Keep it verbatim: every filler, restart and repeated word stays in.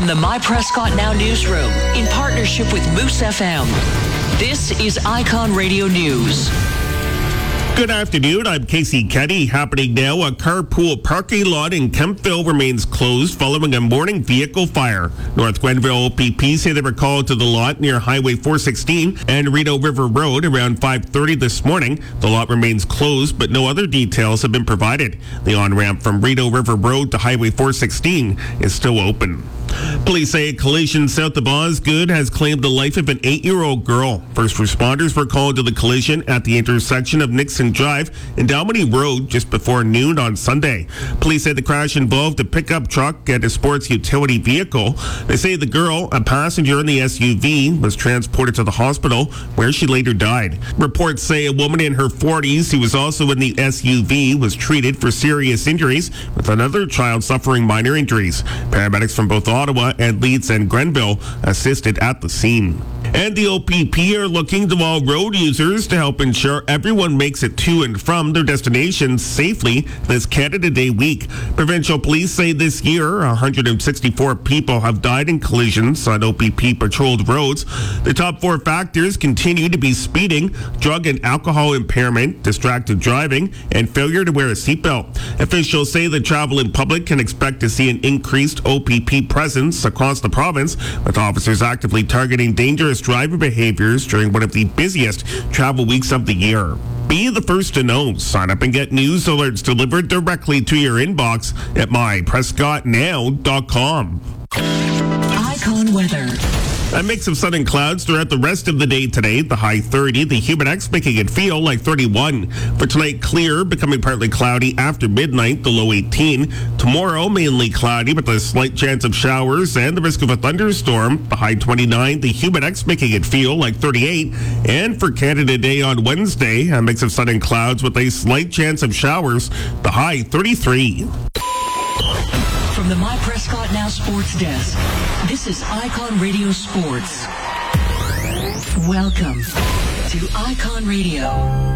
From the My Prescott Now newsroom, in partnership with Moose F M, this is Icon Radio News. Good afternoon, I'm Casey Kenny. Happening now, a carpool parking lot in Kempville remains closed following a morning vehicle fire. North Grenville O P P say they were called to the lot near Highway four sixteen and Rideau River Road around five thirty this morning. The lot remains closed, but no other details have been provided. The on-ramp from Rideau River Road to Highway four sixteen is still open. Police say a collision south of Osgood has claimed the life of an eight-year-old girl. First responders were called to the collision at the intersection of Nixon Drive and Dalmany Road just before noon on Sunday. Police say the crash involved a pickup truck and a sports utility vehicle. They say the girl, a passenger in the S U V, was transported to the hospital where she later died. Reports say a woman in her forties who was also in the S U V was treated for serious injuries, with another child suffering minor injuries. Paramedics from both Ottawa and Leeds and Grenville assisted at the scene. And the O P P are looking to all road users to help ensure everyone makes it to and from their destinations safely this Canada Day week. Provincial police say this year, one hundred sixty-four people have died in collisions on O P P-patrolled roads. The top four factors continue to be speeding, drug and alcohol impairment, distracted driving, and failure to wear a seatbelt. Officials say the traveling public can expect to see an increased O P P presence across the province, with officers actively targeting dangerous driver behaviors during one of the busiest travel weeks of the year. Be the first to know. Sign up and get news alerts delivered directly to your inbox at my prescott now dot com. Icon weather. A mix of sun and clouds throughout the rest of the day today. The high thirty, the humidex making it feel like thirty-one. For tonight, clear, becoming partly cloudy after midnight, the low eighteen. Tomorrow, mainly cloudy with a slight chance of showers and the risk of a thunderstorm. The high twenty-nine, the humidex making it feel like thirty-eight. And for Canada Day on Wednesday, a mix of sun and clouds with a slight chance of showers. The high thirty-three. From the My Prescott Now Sports Desk, this is Icon Radio Sports. Welcome to Icon Radio.